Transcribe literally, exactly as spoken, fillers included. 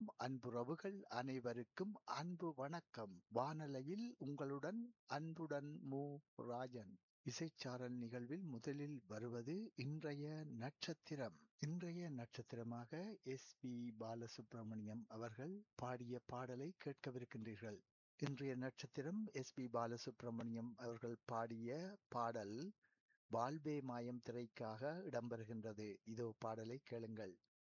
அன்புறவுகள் அனைவருக்கும் அன்பு வணக்கம். வானலையில் உங்களுடன் அன்புடன் மு. ராஜன். இசைச்சாரல் நிகழ்வில் முதலில் வருவது இன்றைய நட்சத்திரம். இன்றைய நட்சத்திரமாக எஸ் பி பாலசுப்ரமணியம் அவர்கள் பாடிய பாடலை கேட்கவிருக்கின்றீர்கள். இன்றைய நட்சத்திரம் எஸ் பி பாலசுப்ரமணியம் அவர்கள் பாடிய பாடல் வாழ்வே மாயம் திரைக்காக இடம்பெறுகின்றது. இதோ பாடலை கேளுங்கள்.